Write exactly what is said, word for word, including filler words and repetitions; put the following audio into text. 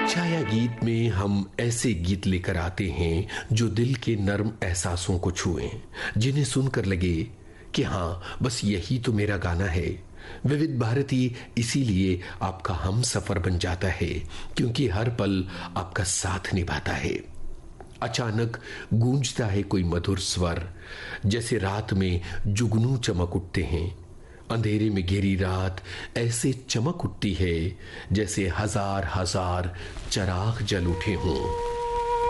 छाया गीत में हम ऐसे गीत लेकर आते हैं जो दिल के नर्म एहसासों को छुएं, जिन्हें सुनकर लगे कि हाँ, बस यही तो मेरा गाना है। विविध भारती इसीलिए आपका हम सफर बन जाता है, क्योंकि हर पल आपका साथ निभाता है। अचानक गूंजता है कोई मधुर स्वर, जैसे रात में जुगनू चमक उठते हैं। अंधेरे में घेरी रात ऐसे चमक उठती है जैसे हजार हजार चराग जल उठे हों।